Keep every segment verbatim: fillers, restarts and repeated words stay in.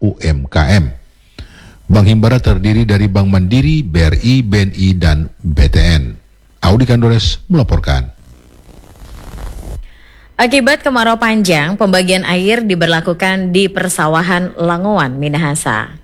U M K M. Bank Himbara terdiri dari Bank Mandiri, B R I, B N I, dan B T N. Audi Kandores melaporkan. Akibat kemarau panjang, pembagian air diberlakukan di persawahan Langowan, Minahasa.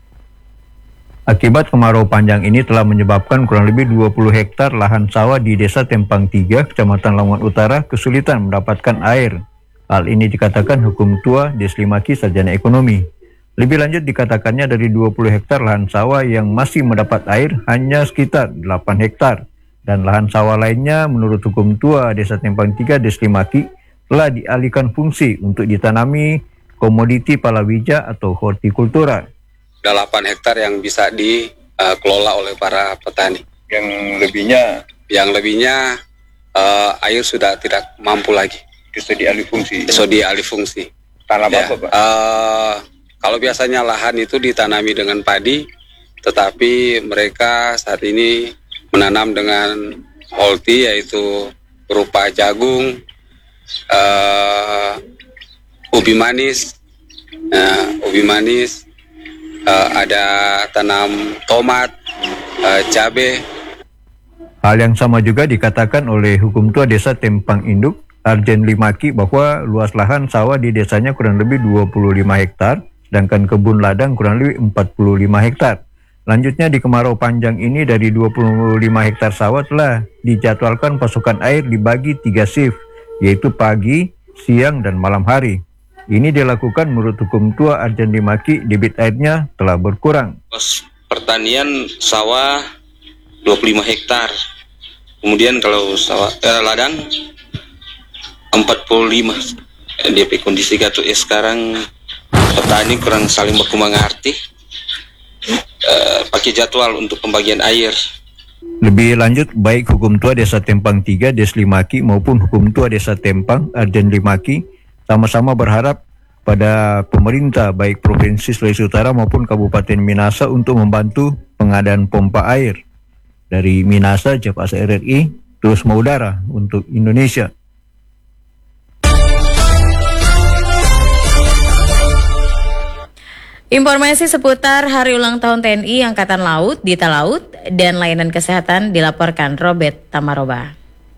Akibat kemarau panjang ini telah menyebabkan kurang lebih dua puluh hektar lahan sawah di Desa Tempang tiga, Kecamatan Langowan Utara kesulitan mendapatkan air. Hal ini dikatakan Hukum Tua Deslimaki Sarjana Ekonomi. Lebih lanjut dikatakannya dari dua puluh hektar lahan sawah yang masih mendapat air hanya sekitar delapan hektar. Dan lahan sawah lainnya menurut Hukum Tua Desa Tempang tiga Deslimaki telah dialihkan fungsi untuk ditanami komoditi palawija atau hortikultura. delapan hektar yang bisa dikelola oleh para petani. Yang lebihnya? Yang lebihnya uh, air sudah tidak mampu lagi. Bisa dialih fungsi? Bisa dialih fungsi. Tanam ya. apa, Pak? Uh, Kalau biasanya lahan itu ditanami dengan padi, tetapi mereka saat ini menanam dengan holti, yaitu berupa jagung, uh, ubi manis, uh, ubi manis, uh, ada tanam tomat, uh, cabai. Hal yang sama juga dikatakan oleh Hukum Tua Desa Tempang Induk, Arjen Limaki, bahwa luas lahan sawah di desanya kurang lebih dua puluh lima hektar, sedangkan kebun ladang kurang lebih empat puluh lima hektar. Lanjutnya di kemarau panjang ini dari dua puluh lima hektar sawah telah dijadwalkan pasokan air dibagi tiga shift, yaitu pagi, siang, dan malam hari. Ini dilakukan menurut Hukum Tua Arjen Limaki, debit airnya telah berkurang. Pertanian sawah dua puluh lima hektar, kemudian kalau sawah eh, ladang empat puluh lima. D P kondisi Gatot ya sekarang petani kurang saling baku mengerti, uh, pakai jadwal untuk pembagian air. Lebih lanjut, baik Hukum Tua Desa Tempang tiga Deslimaki maupun Hukum Tua Desa Tempang Arjen Limaki sama-sama berharap pada pemerintah baik Provinsi Sulawesi Utara maupun Kabupaten Minahasa untuk membantu pengadaan pompa air. Dari Minahasa, Jeff Asa R R I, terus mengudara untuk Indonesia. Informasi seputar Hari Ulang Tahun T N I Angkatan Laut, Dita Laut, dan layanan kesehatan dilaporkan Robert Tamaroba.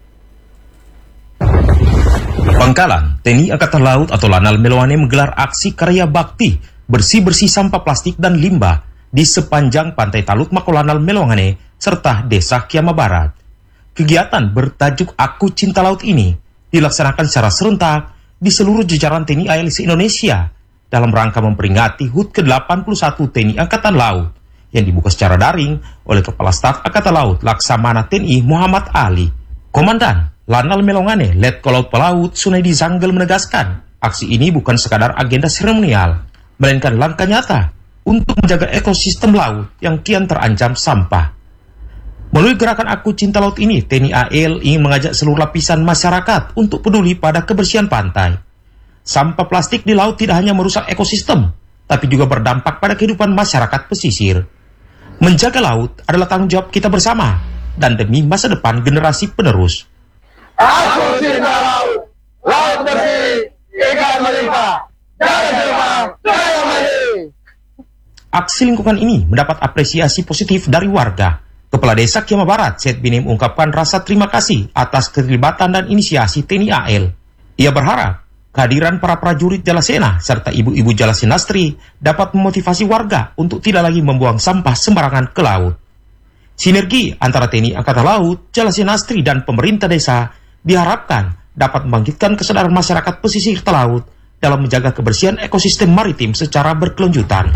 Pangkalan T N I Angkatan Laut atau Lanal Meloane menggelar aksi karya bakti bersih-bersih sampah plastik dan limbah di sepanjang Pantai Talut Makolanal Meloane serta Desa Kiama Barat. Kegiatan bertajuk Aku Cinta Laut ini dilaksanakan secara serentak di seluruh jajaran T N I A L se-Indonesia dalam rangka memperingati H U T ke delapan puluh satu T N I Angkatan Laut yang dibuka secara daring oleh Kepala Staf Angkatan Laut Laksamana T N I Muhammad Ali. Komandan Lanal Melongane Letkol Laut Pelaut Sunaidi Zanggel menegaskan, aksi ini bukan sekadar agenda seremonial, melainkan langkah nyata untuk menjaga ekosistem laut yang kian terancam sampah. Melalui gerakan Aku Cinta Laut ini, T N I A L ingin mengajak seluruh lapisan masyarakat untuk peduli pada kebersihan pantai. Sampah plastik di laut tidak hanya merusak ekosistem, tapi juga berdampak pada kehidupan masyarakat pesisir. Menjaga laut adalah tanggung jawab kita bersama, dan demi masa depan generasi penerus. Aku cinta laut, laut bersih, ikan melimpah, jaya terbang, jaya maju. Aksi lingkungan ini mendapat apresiasi positif dari warga. Kepala Desa Kiama Barat, Syed Bini, mengungkapkan rasa terima kasih atas keterlibatan dan inisiasi T N I A L. Ia berharap kehadiran para prajurit Jalasena serta ibu-ibu Jalasenastri dapat memotivasi warga untuk tidak lagi membuang sampah sembarangan ke laut. Sinergi antara T N I Angkatan Laut, Jalasenastri, dan pemerintah desa diharapkan dapat membangkitkan kesadaran masyarakat pesisir laut dalam menjaga kebersihan ekosistem maritim secara berkelanjutan.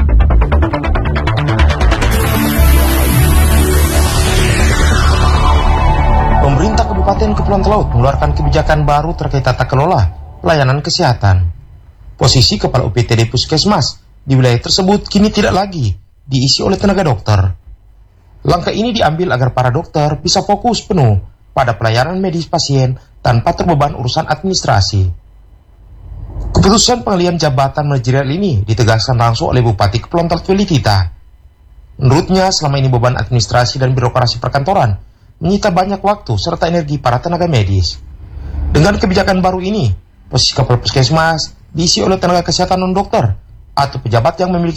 Pemerintah Kabupaten Kepulauan Talaut mengeluarkan kebijakan baru terkait tata kelola pelayanan kesehatan. Posisi Kepala U P T D Puskesmas di wilayah tersebut kini tidak lagi diisi oleh tenaga dokter. Langkah ini diambil agar para dokter bisa fokus penuh pada pelayanan medis pasien tanpa terbeban urusan administrasi. Keputusan pengalihan jabatan manajerial ini ditegaskan langsung oleh Bupati Kepulauan Talaut Willy Tita. Menurutnya, selama ini beban administrasi dan birokrasi perkantoran menyita banyak waktu serta energi para tenaga medis. Dengan kebijakan baru ini, posisi Kepala Puskesmas diisi oleh tenaga kesehatan non-dokter atau pejabat yang memiliki